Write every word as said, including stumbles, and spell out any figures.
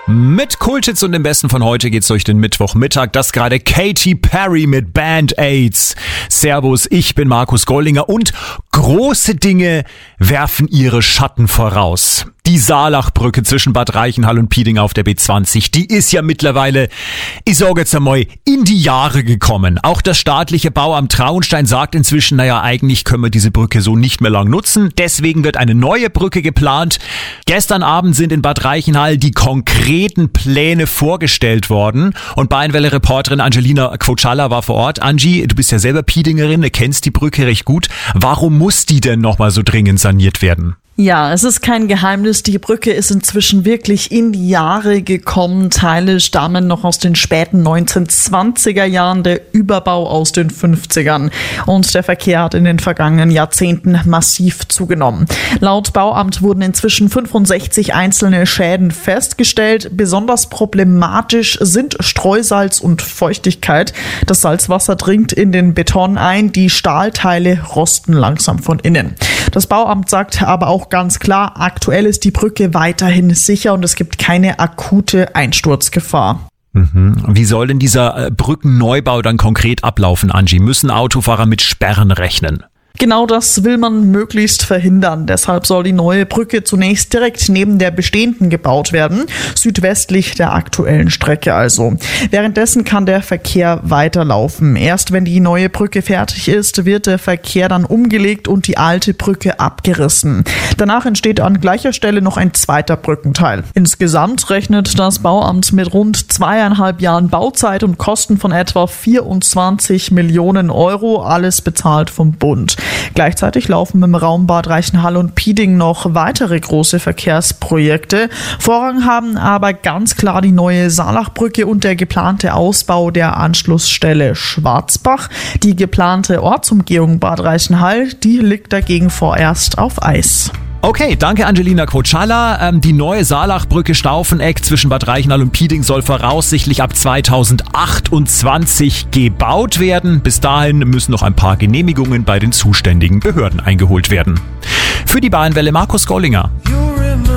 Mit Kultits und dem Besten von heute geht's durch den Mittwochmittag. Das gerade Katy Perry mit Band-Aids. Servus, ich bin Markus Gollinger und große Dinge werfen ihre Schatten voraus. Die Saalachbrücke zwischen Bad Reichenhall und Pieding auf der B zwanzig, die ist ja mittlerweile, ich sage jetzt einmal, in die Jahre gekommen. Auch das staatliche Bauamt Traunstein sagt inzwischen, naja, eigentlich können wir diese Brücke so nicht mehr lang nutzen. Deswegen wird eine neue Brücke geplant. Gestern Abend sind in Bad Reichenhall die konkreten Pläne vorgestellt worden. Und Bayernwelle-Reporterin Angelina Kvotschalla war vor Ort. Angie, du bist ja selber Piedingerin, du kennst die Brücke recht gut. Warum muss die denn nochmal so dringend saniert werden? Ja, es ist kein Geheimnis, die Brücke ist inzwischen wirklich in die Jahre gekommen. Teile stammen noch aus den späten neunzehnhundertzwanziger Jahren, der Überbau aus den fünfzigern. Und der Verkehr hat in den vergangenen Jahrzehnten massiv zugenommen. Laut Bauamt wurden inzwischen fünfundsechzig einzelne Schäden festgestellt. Besonders problematisch sind Streusalz und Feuchtigkeit. Das Salzwasser dringt in den Beton ein, die Stahlteile rosten langsam von innen. Das Bauamt sagt aber auch ganz klar, aktuell ist die Brücke weiterhin sicher und es gibt keine akute Einsturzgefahr. Mhm. Wie soll denn dieser Brückenneubau dann konkret ablaufen, Angie? Müssen Autofahrer mit Sperren rechnen? Genau das will man möglichst verhindern. Deshalb soll die neue Brücke zunächst direkt neben der bestehenden gebaut werden, südwestlich der aktuellen Strecke also. Währenddessen kann der Verkehr weiterlaufen. Erst wenn die neue Brücke fertig ist, wird der Verkehr dann umgelegt und die alte Brücke abgerissen. Danach entsteht an gleicher Stelle noch ein zweiter Brückenteil. Insgesamt rechnet das Bauamt mit rund zweieinhalb Jahren Bauzeit und Kosten von etwa vierundzwanzig Millionen Euro, alles bezahlt vom Bund. Gleichzeitig laufen im Raum Bad Reichenhall und Pieding noch weitere große Verkehrsprojekte. Vorrang haben aber ganz klar die neue Saalachbrücke und der geplante Ausbau der Anschlussstelle Schwarzbach. Die geplante Ortsumgehung Bad Reichenhall, die liegt dagegen vorerst auf Eis. Okay, danke Angelina Kvotschalla. Ähm, die neue Saalachbrücke Staufeneck zwischen Bad Reichenhall und Pieding soll voraussichtlich ab zweitausendachtundzwanzig gebaut werden. Bis dahin müssen noch ein paar Genehmigungen bei den zuständigen Behörden eingeholt werden. Für die Bayernwelle Markus Gollinger.